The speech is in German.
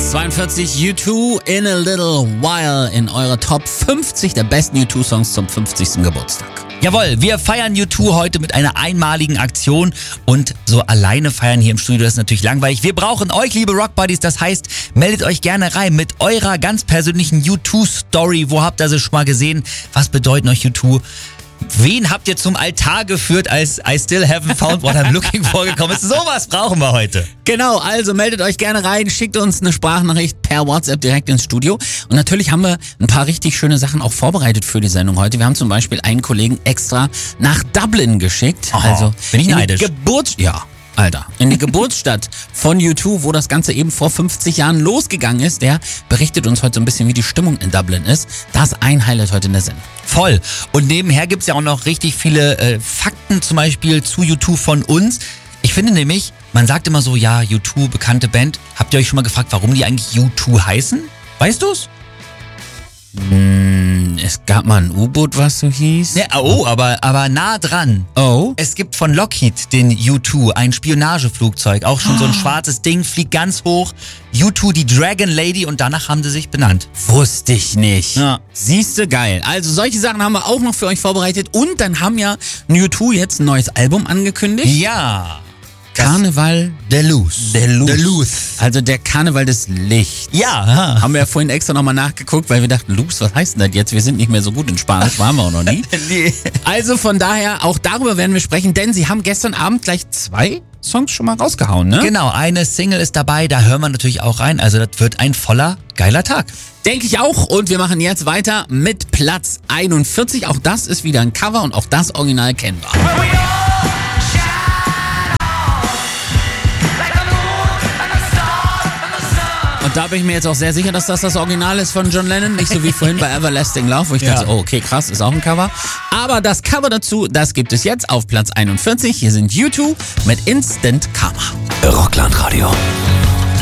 Platz 42, U2 in a Little While in eurer Top 50 der besten U2-Songs zum 50. Geburtstag. Jawohl, wir feiern U2 heute mit einer einmaligen Aktion und so alleine feiern hier im Studio, das ist natürlich langweilig. Wir brauchen euch, liebe Rockbuddies, das heißt, meldet euch gerne rein mit eurer ganz persönlichen U2-Story. Wo habt ihr sie schon mal gesehen? Was bedeuten euch U2? Wen habt ihr zum Altar geführt, als I still haven't found what I'm looking for gekommen ist? Sowas brauchen wir heute. Genau, also meldet euch gerne rein, schickt uns eine Sprachnachricht per WhatsApp direkt ins Studio. Und natürlich haben wir ein paar richtig schöne Sachen auch vorbereitet für die Sendung heute. Wir haben zum Beispiel einen Kollegen extra nach Dublin geschickt. Aha, also bin ich neidisch. In die Geburtsstadt von U2, wo das Ganze eben vor 50 Jahren losgegangen ist. Der berichtet uns heute so ein bisschen, wie die Stimmung in Dublin ist. Das ist ein Highlight heute in der Sendung. Voll. Und nebenher gibt's ja auch noch richtig viele Fakten zum Beispiel zu U2 von uns. Ich finde nämlich, man sagt immer so, ja, U2, bekannte Band. Habt ihr euch schon mal gefragt, warum die eigentlich U2 heißen? Weißt du's? Es gab mal ein U-Boot, was so hieß. Ja, aber nah dran. Oh? Es gibt von Lockheed den U2, ein Spionageflugzeug. Auch schon so ein schwarzes Ding, fliegt ganz hoch. U2, die Dragon Lady, und danach haben sie sich benannt. Wusste ich nicht. Ja. Siehste, geil. Also solche Sachen haben wir auch noch für euch vorbereitet. Und dann haben ja U2 jetzt ein neues Album angekündigt. Ja. Karneval Deluth. Also der Karneval des Lichts. Ja. Haben wir ja vorhin extra nochmal nachgeguckt, weil wir dachten, Luz, was heißt denn das jetzt? Wir sind nicht mehr so gut in Spanisch, waren wir auch noch nie. Nee. Also von daher, auch darüber werden wir sprechen, denn sie haben gestern Abend gleich 2 Songs schon mal rausgehauen, ne? Genau, eine Single ist dabei, da hören wir natürlich auch rein. Also das wird ein voller, geiler Tag. Denke ich auch. Und wir machen jetzt weiter mit Platz 41. Auch das ist wieder ein Cover und auch das Original kennen wir. Und da bin ich mir jetzt auch sehr sicher, dass das Original ist von John Lennon. Nicht so wie vorhin bei Everlasting Love, wo ich dachte, oh, okay, krass, ist auch ein Cover. Aber das Cover dazu, das gibt es jetzt auf Platz 41. Hier sind U2 mit Instant Karma. Rockland Radio.